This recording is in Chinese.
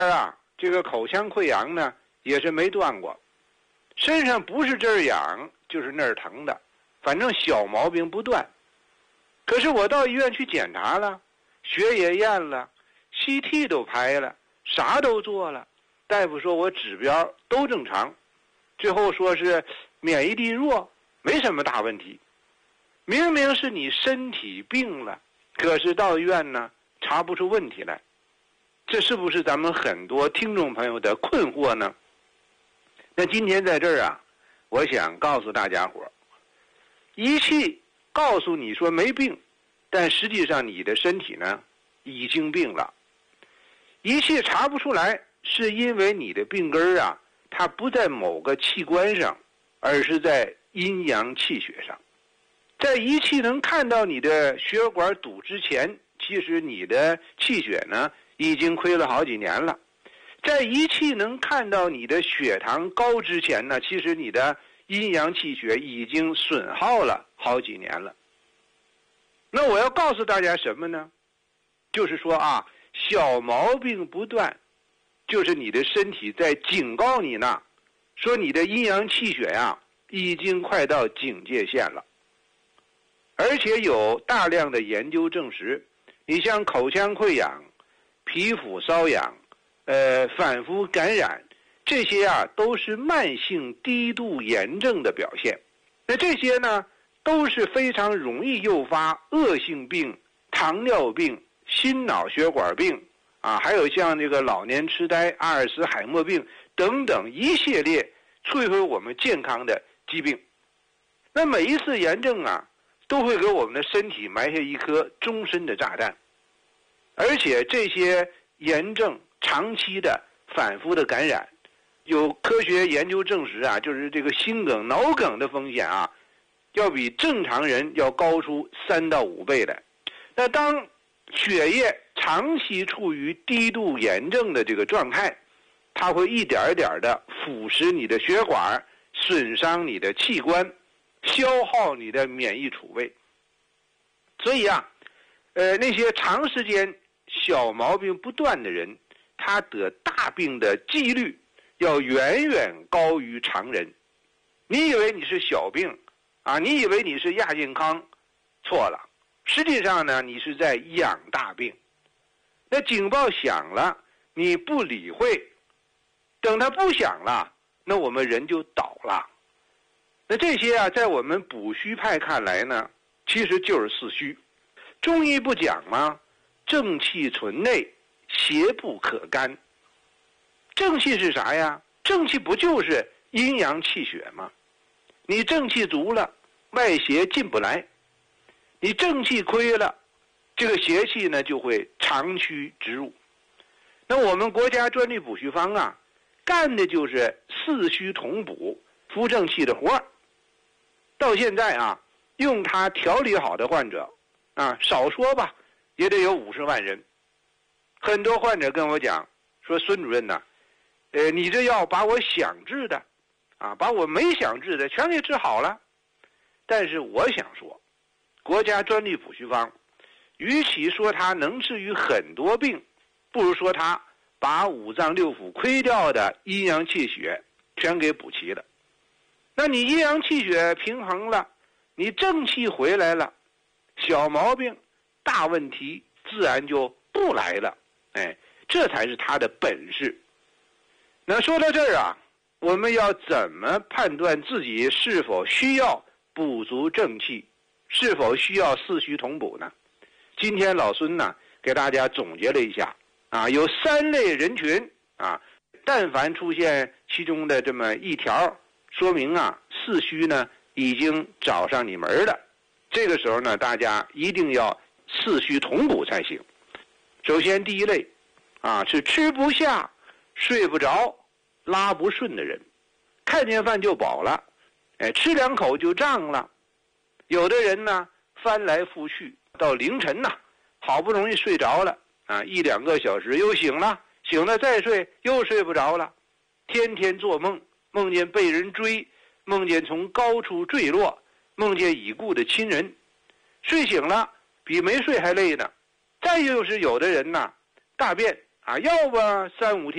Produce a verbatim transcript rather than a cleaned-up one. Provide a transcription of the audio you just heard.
啊，这个口腔溃疡呢也是没断过，身上不是这儿痒就是那儿疼的，反正小毛病不断。可是我到医院去检查了，血也验了， C T 都拍了，啥都做了，大夫说我指标都正常，最后说是免疫力弱，没什么大问题。明明是你身体病了，可是到医院呢查不出问题来，这是不是咱们很多听众朋友的困惑呢？那今天在这儿啊，我想告诉大家伙，仪器告诉你说没病，但实际上你的身体呢已经病了。仪器查不出来，是因为你的病根啊，它不在某个器官上，而是在阴阳气血上。在仪器能看到你的血管堵之前，其实你的气血呢已经亏了好几年了。在仪器能看到你的血糖高之前呢，其实你的阴阳气血已经损耗了好几年了。那我要告诉大家什么呢？就是说啊，小毛病不断，就是你的身体在警告你呢，说你的阴阳气血呀、啊、已经快到警戒线了。而且有大量的研究证实，你像口腔溃疡、皮肤瘙痒、呃反复感染，这些啊都是慢性低度炎症的表现。那这些呢都是非常容易诱发恶性病、糖尿病、心脑血管病啊，还有像这个老年痴呆、阿尔茨海默病等等一系列摧毁我们健康的疾病。那每一次炎症啊，都会给我们的身体埋下一颗终身的炸弹，而且这些炎症长期的反复的感染，有科学研究证实啊，就是这个心梗、脑梗的风险啊，要比正常人要高出三到五倍来。那当血液长期处于低度炎症的这个状态，它会一点一点的腐蚀你的血管，损伤你的器官，消耗你的免疫储备。所以啊，呃，那些长时间小毛病不断的人，他得大病的几率要远远高于常人。你以为你是小病啊，你以为你是亚健康，错了，实际上呢，你是在养大病。那警报响了，你不理会，等它不响了，那我们人就倒了。那这些啊，在我们补虚派看来呢，其实就是四虚。中医不讲吗？正气存内，邪不可干。正气是啥呀？正气不就是阴阳气血吗？你正气足了，外邪进不来；你正气亏了，这个邪气呢就会长驱直入。那我们国家专利补虚方啊，干的就是四虚同补、扶正气的活儿。到现在啊，用它调理好的患者啊，少说吧也得有五十万人。很多患者跟我讲说，孙主任呐、啊，呃，你这药把我想治的啊，把我没想治的全给治好了。但是我想说，国家专利补虚方与其说它能治愈很多病，不如说它把五脏六腑亏掉的阴阳气血全给补齐了。那你阴阳气血平衡了，你正气回来了，小毛病大问题自然就不来了。哎，这才是他的本事。那说到这儿啊，我们要怎么判断自己是否需要补足正气，是否需要四虚同补呢？今天老孙呢给大家总结了一下啊，有三类人群啊，但凡出现其中的这么一条，说明啊四虚呢已经找上你门了。这个时候呢，大家一定要四虚同补才行。首先第一类啊，是吃不下、睡不着、拉不顺的人，看见饭就饱了，哎，吃两口就胀了。有的人呢翻来覆去到凌晨呐、啊，好不容易睡着了啊，一两个小时又醒了，醒了再睡又睡不着了，天天做梦，梦见被人追，梦见从高处坠落，梦见已故的亲人，睡醒了比没睡还累呢。再就是有的人呢，大便打药吧，三五天。